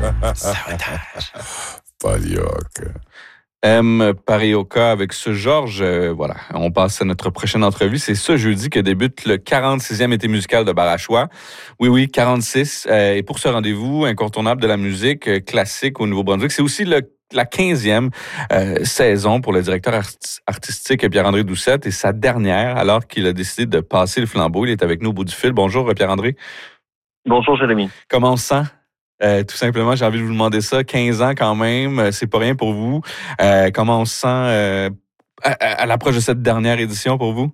Sabotage. Parioca. M. Parioca avec ce Georges. Voilà, on passe à notre prochaine entrevue. C'est ce jeudi que débute le 46e été musical de Barachois. Oui, 46. Et pour ce rendez-vous incontournable de la musique classique au Nouveau-Brunswick, c'est aussi la 15e saison pour le directeur artistique Pierre-André Doucette et sa dernière, alors qu'il a décidé de passer le flambeau. Il est avec nous au bout du fil. Bonjour, Pierre-André. Bonjour, Jérémy. Comment on se sent? Tout simplement, j'ai envie de vous demander ça. 15 ans quand même, c'est pas rien pour vous. Comment on se sent à l'approche de cette dernière édition pour vous?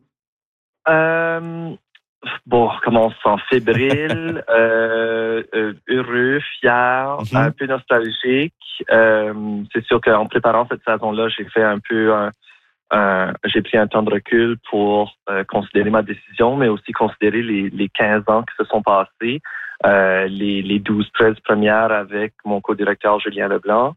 Bon, comment on se sent? Fébrile, heureux, fier, un peu nostalgique. C'est sûr qu'en préparant cette saison-là, j'ai fait un peu j'ai pris un temps de recul pour considérer ma décision, mais aussi considérer les 15 ans qui se sont passés. Les 12-13 premières avec mon co-directeur Julien Leblanc.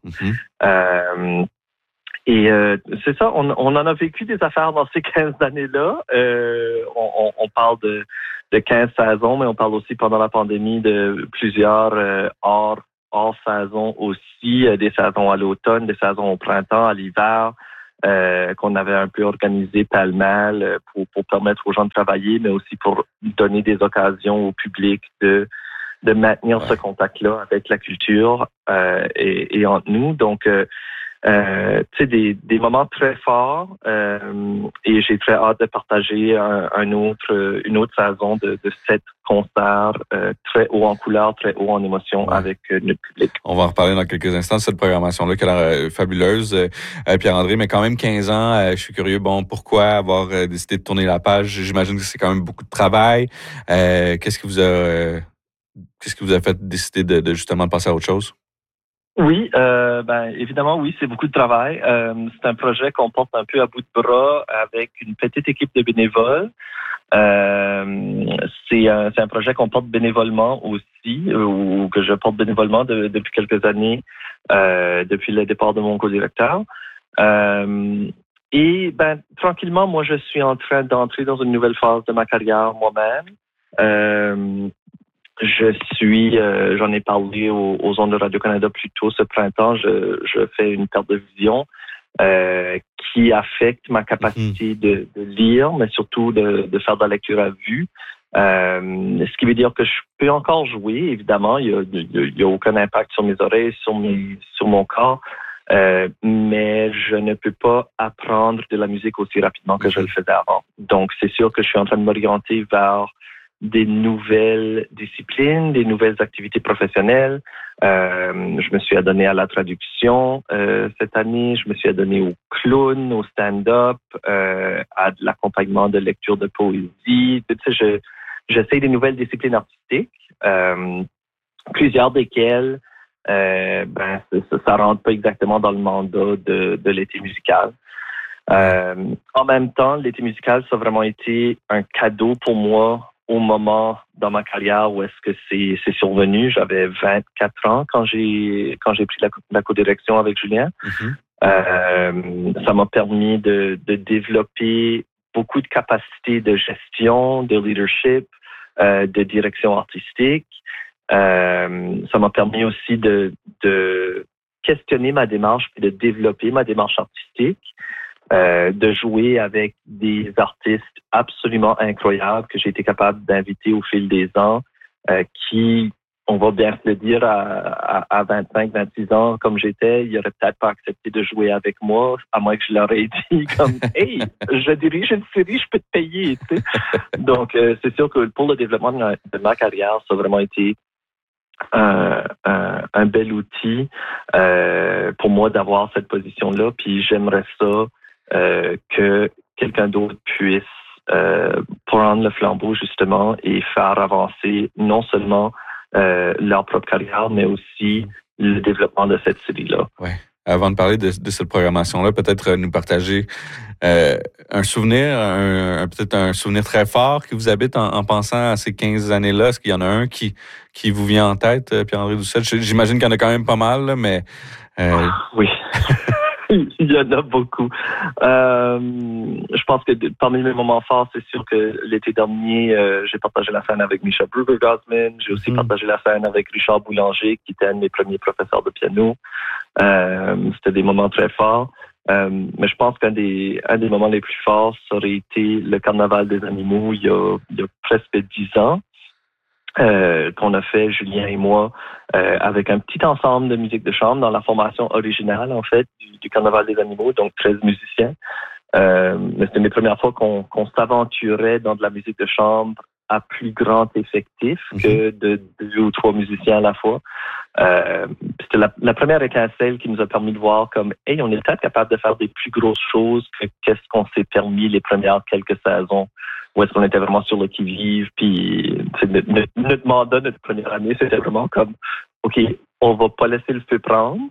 Et c'est ça, on en a vécu des affaires dans ces 15 années-là. On parle de 15 saisons, mais on parle aussi pendant la pandémie de plusieurs hors saison aussi, des saisons à l'automne, des saisons au printemps, à l'hiver, qu'on avait un peu organisé pêle-mêle pour permettre aux gens de travailler, mais aussi pour donner des occasions au public de maintenir ce contact-là avec la culture et entre nous. Donc, tu sais, des moments très forts et j'ai très hâte de partager une autre saison de 7 concerts très haut en couleur, très haut en émotion avec notre public. On va en reparler dans quelques instants de cette programmation-là qui a l'air fabuleuse, Pierre-André, mais quand même 15 ans, je suis curieux, pourquoi avoir décidé de tourner la page? J'imagine que c'est quand même beaucoup de travail. Qu'est-ce qui vous a fait décider de justement passer à autre chose? Oui, évidemment, oui, c'est beaucoup de travail. C'est un projet qu'on porte un peu à bout de bras avec une petite équipe de bénévoles. C'est un projet qu'on porte bénévolement aussi, ou que je porte bénévolement depuis quelques années, depuis le départ de mon co-directeur. Et tranquillement, moi, je suis en train d'entrer dans une nouvelle phase de ma carrière moi-même. J'en ai parlé aux ondes de Radio-Canada plus tôt ce printemps. Je fais une perte de vision qui affecte ma capacité de lire, mais surtout de faire de la lecture à vue. Ce qui veut dire que je peux encore jouer, évidemment. Il y a aucun impact sur mes oreilles, sur mon corps. Mais je ne peux pas apprendre de la musique aussi rapidement que je le faisais avant. Donc, c'est sûr que je suis en train de m'orienter vers des nouvelles disciplines, des nouvelles activités professionnelles. Je me suis adonné à la traduction cette année. Je me suis adonné au clown, au stand-up, à de l'accompagnement de lecture de poésie. Tu sais, j'essaie des nouvelles disciplines artistiques, plusieurs desquelles ça rentre pas exactement dans le mandat de l'été musical. En même temps, l'été musical, ça a vraiment été un cadeau pour moi au moment dans ma carrière où est-ce que c'est survenu. J'avais 24 ans quand j'ai pris la co-direction avec Julien. Ça m'a permis de développer beaucoup de capacités de gestion, de leadership, de direction artistique. Ça m'a permis aussi de questionner ma démarche et de développer ma démarche artistique. De jouer avec des artistes absolument incroyables que j'ai été capable d'inviter au fil des ans, qui, on va bien se le dire, à 25, 26 ans, comme j'étais, ils n'auraient peut-être pas accepté de jouer avec moi, à moins que je leur ai dit comme « Hey, je dirige une série, je peux te payer. » tu sais. Donc, c'est sûr que pour le développement de ma carrière, ça a vraiment été un bel outil pour moi d'avoir cette position-là, puis j'aimerais ça que quelqu'un d'autre puisse prendre le flambeau justement et faire avancer non seulement leur propre carrière, mais aussi le développement de cette série-là. Ouais. Avant de parler de cette programmation-là, peut-être nous partager un souvenir, peut-être un souvenir très fort qui vous habite en pensant à ces 15 années-là. Est-ce qu'il y en a un qui vous vient en tête, Pierre-André Doucette? J'imagine qu'il y en a quand même pas mal, là, mais... Oui. Il y en a beaucoup. Je pense que parmi mes moments forts, c'est sûr que l'été dernier, j'ai partagé la scène avec Misha Brueggemann. J'ai aussi partagé la scène avec Richard Boulanger, qui était un de mes premiers professeurs de piano. C'était des moments très forts. Mais je pense qu'un des moments les plus forts, ça aurait été le Carnaval des animaux il y a presque 10 ans. Qu'on a fait, Julien et moi, avec un petit ensemble de musique de chambre dans la formation originale, en fait, du Carnaval des animaux, donc 13 musiciens. Mais c'était mes premières fois qu'on s'aventurait dans de la musique de chambre à plus grand effectif que de 2 ou 3 musiciens à la fois. C'était la première étincelle qui nous a permis de voir comme, hey, on est peut-être capable de faire des plus grosses choses que qu'est-ce qu'on s'est permis les premières quelques saisons, où est-ce qu'on était vraiment sur le qui-vive. Puis notre mandat, notre première année, c'était vraiment comme, OK, on va pas laisser le feu prendre,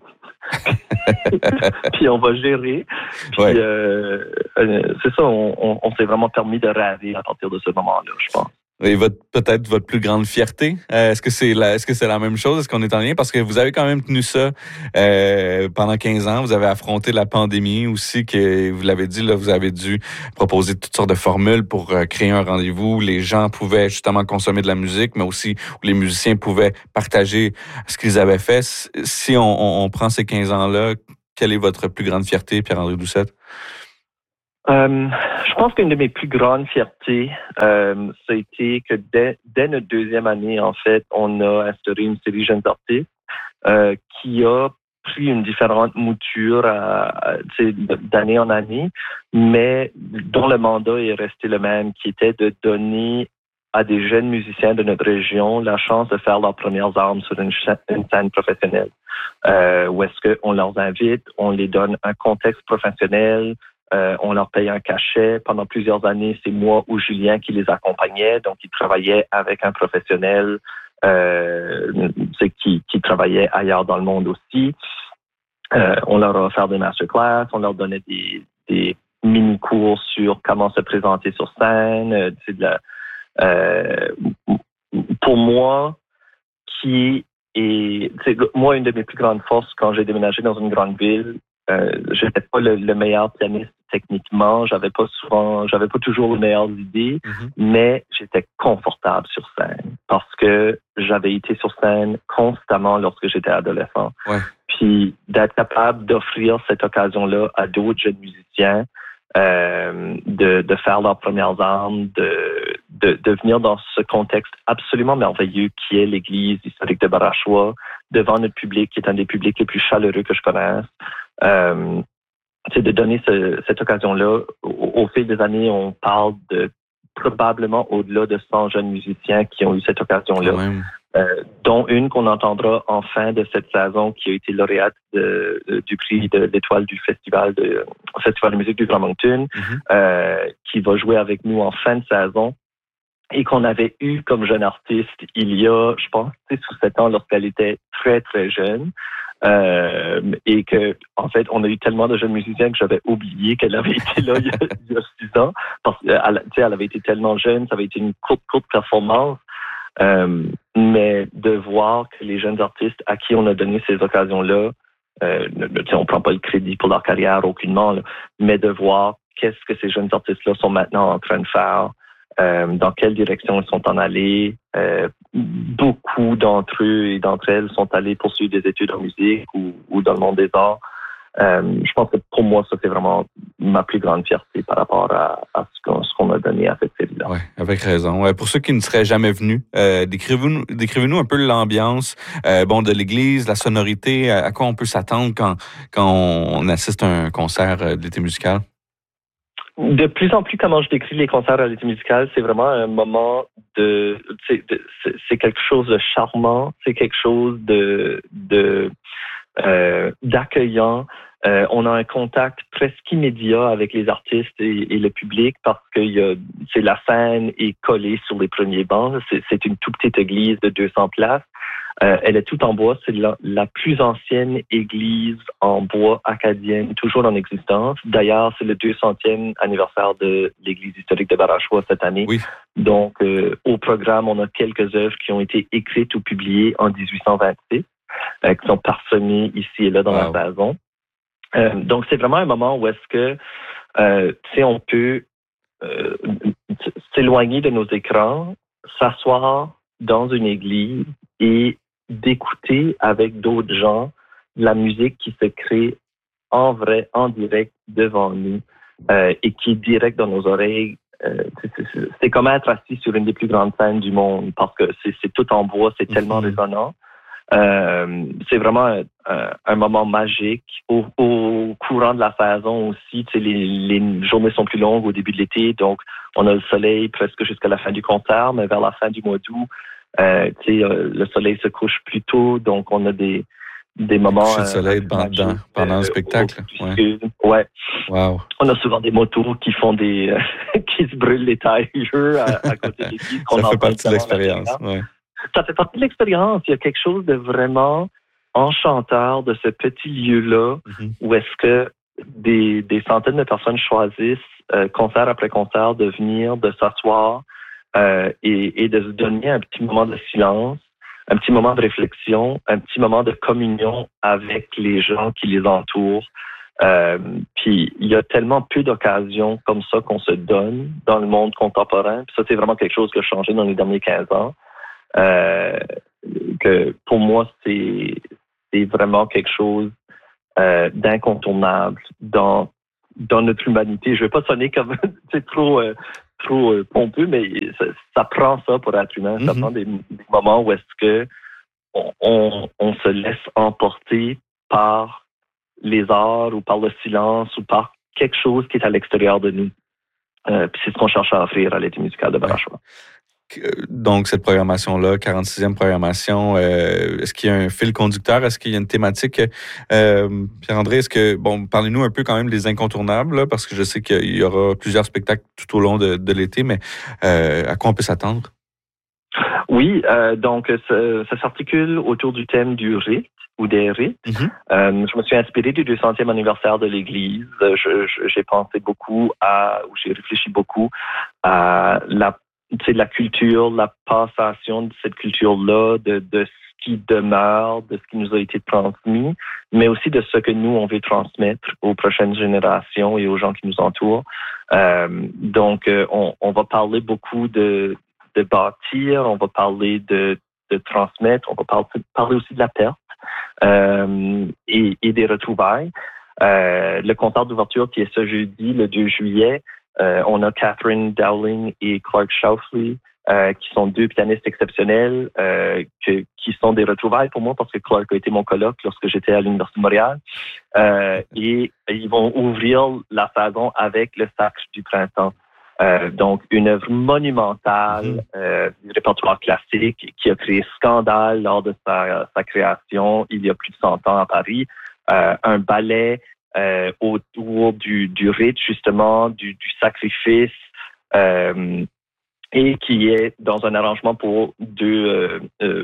puis on va gérer. Puis c'est ça, on s'est vraiment permis de rêver à partir de ce moment-là, je pense. Et peut-être votre plus grande fierté, est-ce que c'est la même chose? Est-ce qu'on est en lien? Parce que vous avez quand même tenu ça pendant 15 ans. Vous avez affronté la pandémie aussi, que vous l'avez dit, là, vous avez dû proposer toutes sortes de formules pour créer un rendez-vous où les gens pouvaient justement consommer de la musique, mais aussi où les musiciens pouvaient partager ce qu'ils avaient fait. Si on prend ces 15 ans-là, quelle est votre plus grande fierté, Pierre-André Doucette? Je pense qu'une de mes plus grandes fiertés, ça a été que dès notre deuxième année, en fait, on a instauré une série Jeunes artistes qui a pris une différente mouture d'année en année, mais dont le mandat est resté le même, qui était de donner à des jeunes musiciens de notre région la chance de faire leurs premières armes sur une scène professionnelle. Où est-ce qu'on leur invite, on les donne un contexte professionnel, on leur paye un cachet. Pendant plusieurs années, c'est moi ou Julien qui les accompagnait. Donc, ils travaillaient avec un professionnel qui travaillait ailleurs dans le monde aussi. On leur a offert des masterclass, on leur donnait des mini-cours sur comment se présenter sur scène. Pour moi, moi, une de mes plus grandes forces quand j'ai déménagé dans une grande ville, j'étais pas le meilleur pianiste techniquement, j'avais pas toujours les meilleures idées, mais j'étais confortable sur scène parce que j'avais été sur scène constamment lorsque j'étais adolescent. Ouais. Puis d'être capable d'offrir cette occasion-là à d'autres jeunes musiciens, de faire leurs premières armes, de venir dans ce contexte absolument merveilleux qui est l'église historique de Barachois, devant notre public, qui est un des publics les plus chaleureux que je connaisse. C'est de donner cette occasion-là. Au fil des années, on parle de probablement au-delà de 100 jeunes musiciens qui ont eu cette occasion-là. Dont une qu'on entendra en fin de cette saison, qui a été lauréate du prix de l'étoile du Festival de musique du Grand Moncton, qui va jouer avec nous en fin de saison et qu'on avait eu comme jeune artiste il y a, je pense, 6 ou 7 ans lorsqu'elle était très, très jeune. Et que, en fait, on a eu tellement de jeunes musiciens que j'avais oublié qu'elle avait été là il y a 6 ans. Parce qu'elle avait été tellement jeune, ça avait été une courte performance. Mais de voir que les jeunes artistes à qui on a donné ces occasions-là, on prend pas le crédit pour leur carrière aucunement, là, mais de voir qu'est-ce que ces jeunes artistes-là sont maintenant en train de faire, dans quelle direction ils sont en allés. Beaucoup d'entre eux et d'entre elles sont allés poursuivre des études en musique ou dans le monde des arts. Je pense que pour moi, ça, c'est vraiment ma plus grande fierté par rapport à ce qu'on a donné à cette série-là. Oui, avec raison. Ouais, pour ceux qui ne seraient jamais venus, décrivez-nous un peu l'ambiance de l'église, la sonorité, à quoi on peut s'attendre quand on assiste à un concert de l'été musical? De plus en plus, comment je décris les concerts à l'été musical, c'est vraiment un moment c'est quelque chose de charmant, c'est quelque chose d'accueillant. On a un contact presque immédiat avec les artistes et le public parce que la scène est collée sur les premiers bancs. C'est une toute petite église de 200 places. Elle est toute en bois. C'est la plus ancienne église en bois acadienne toujours en existence. D'ailleurs, c'est le 200e anniversaire de l'église historique de Barachois cette année. Oui. Donc, au programme, on a quelques œuvres qui ont été écrites ou publiées en 1826, qui sont parsemées ici et là dans la saison. Donc, c'est vraiment un moment où est-ce que, on peut s'éloigner de nos écrans, s'asseoir dans une église et d'écouter avec d'autres gens la musique qui se crée en vrai, en direct devant nous et qui est direct dans nos oreilles. C'est comme être assis sur une des plus grandes scènes du monde parce que c'est tout en bois, c'est tellement résonnant. C'est vraiment un moment magique. Au courant de la saison aussi, les journées sont plus longues au début de l'été, donc on a le soleil presque jusqu'à la fin du concert, mais vers la fin du mois d'août, le soleil se couche plus tôt, donc on a des moments... Coucher de soleil pendant le spectacle. Ouais. Wow. On a souvent des motos qui font qui se brûlent les tailleurs à côté de l'église. Ça fait partie de l'expérience. Ouais. Ça fait partie de l'expérience. Il y a quelque chose de vraiment enchanteur de ce petit lieu-là où est-ce que des centaines de personnes choisissent, concert après concert, de venir, de s'asseoir et de se donner un petit moment de silence, un petit moment de réflexion, un petit moment de communion avec les gens qui les entourent. Puis il y a tellement peu d'occasions comme ça qu'on se donne dans le monde contemporain. Puis ça, c'est vraiment quelque chose qui a changé dans les derniers 15 ans. Que pour moi, c'est vraiment quelque chose d'incontournable dans notre humanité. Je ne vais pas sonner comme c'est trop pompeux, mais ça prend ça pour être humain. Ça prend des moments où est-ce que on se laisse emporter par les arts ou par le silence ou par quelque chose qui est à l'extérieur de nous. Puis c'est ce qu'on cherche à offrir à l'été musicale de Barachois. Donc, cette programmation-là, 46e programmation, est-ce qu'il y a un fil conducteur? Est-ce qu'il y a une thématique? Pierre-André, parlez-nous un peu quand même des incontournables, là, parce que je sais qu'il y aura plusieurs spectacles tout au long de l'été, mais à quoi on peut s'attendre? Oui, donc ça s'articule autour du thème du rite ou des rites. Je me suis inspiré du 200e anniversaire de l'Église. J'ai pensé beaucoup j'ai réfléchi beaucoup à la culture, la passation de cette culture-là, de ce qui demeure, de ce qui nous a été transmis, mais aussi de ce que nous, on veut transmettre aux prochaines générations et aux gens qui nous entourent. Donc, on va parler beaucoup de bâtir, on va parler de transmettre, on va parler aussi de la perte et des retrouvailles. Le concert d'ouverture qui est ce jeudi, le 2 juillet, on a Catherine Dowling et Clark Shoufley, qui sont deux pianistes exceptionnels, qui sont des retrouvailles pour moi parce que Clark a été mon coloc lorsque j'étais à l'Université de Montréal. Et ils vont ouvrir la saison avec le Sacre du printemps. Donc, une œuvre monumentale du répertoire classique qui a créé scandale lors de sa création il y a plus de 100 ans à Paris. Un ballet autour du rite, justement, du sacrifice, et qui est dans un arrangement pour deux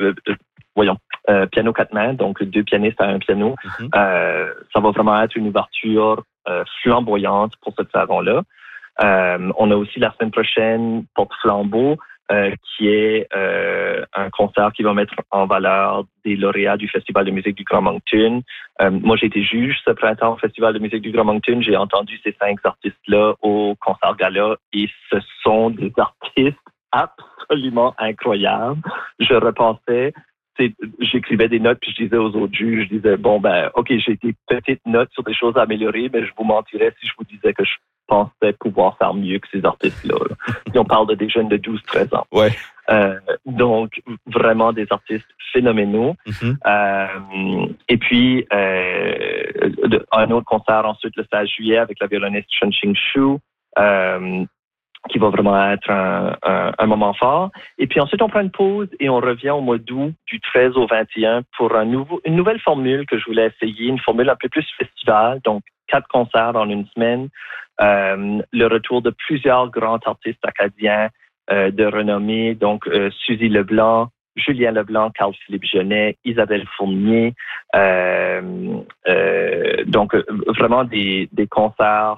piano quatre mains, donc deux pianistes à un piano. Ça va vraiment être une ouverture flamboyante pour cette saison-là. On a aussi la semaine prochaine Porte-Flambeau, qui est un concert qui va mettre en valeur des lauréats du Festival de musique du Grand Moncton. Moi, j'ai été juge ce printemps au Festival de musique du Grand Moncton. J'ai entendu ces 5 artistes-là au concert gala et ce sont des artistes absolument incroyables. Je repensais, j'écrivais des notes puis je disais aux autres juges, je disais, OK, j'ai des petites notes sur des choses à améliorer, mais je vous mentirais si je vous disais que je pensais pouvoir faire mieux que ces artistes-là. Si on parle de des jeunes de 12-13 ans. Ouais. Donc, vraiment des artistes phénoménaux. Et puis, un autre concert ensuite le 16 juillet avec la violoniste Chun-Ching Shu, qui va vraiment être un moment fort. Et puis ensuite, on prend une pause et on revient au mois d'août, du 13 au 21, pour une nouvelle formule que je voulais essayer, une formule un peu plus festival, donc 4 concerts en une semaine, le retour de plusieurs grands artistes acadiens de renommée, donc Suzy Leblanc, Julien Leblanc, Carl-Philippe Genet, Isabelle Fournier, donc vraiment des concerts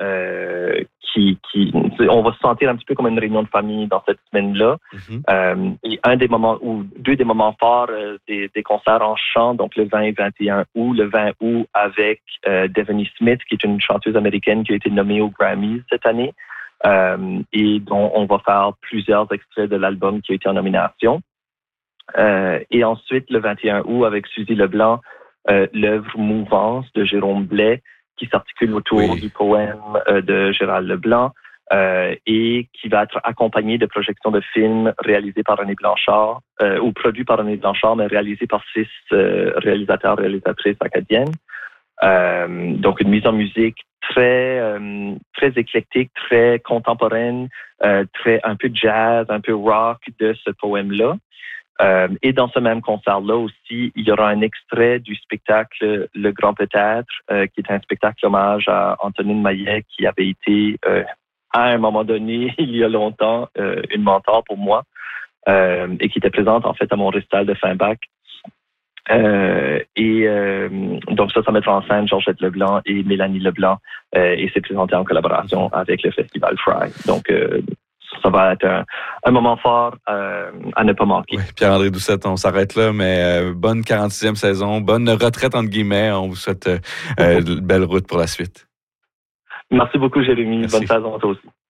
on va se sentir un petit peu comme une réunion de famille dans cette semaine-là. Et deux des moments forts des concerts en chant, donc le 20 et 21 août. Le 20 août avec Devaney Smith, qui est une chanteuse américaine qui a été nommée aux Grammys cette année, et dont on va faire plusieurs extraits de l'album qui a été en nomination. Et ensuite, le 21 août, avec Suzy Leblanc, l'œuvre Mouvance de Jérôme Blais, qui s'articule autour du poème de Gérald Leblanc et qui va être accompagné de projections de films réalisés par René Blanchard ou produits par René Blanchard, mais réalisés par 6 réalisateurs et réalisatrices acadiennes. Donc, une mise en musique très éclectique, très contemporaine, un peu jazz, un peu rock de ce poème-là. Et dans ce même concert-là aussi, il y aura un extrait du spectacle Le Grand Peut-être, qui est un spectacle hommage à Antonine Maillet, qui avait été, à un moment donné, il y a longtemps, une mentor pour moi, et qui était présente en fait à mon récital de fin bac. Donc ça mettra en scène Georgette Leblanc et Mélanie Leblanc, et c'est présenté en collaboration avec le Festival Fry. Donc ça va être un moment fort à ne pas manquer. Oui, Pierre-André Doucette, on s'arrête là, mais bonne 46e saison, bonne retraite entre guillemets. On vous souhaite une belle route pour la suite. Merci beaucoup, Jérémy. Merci. Bonne saison à toi aussi.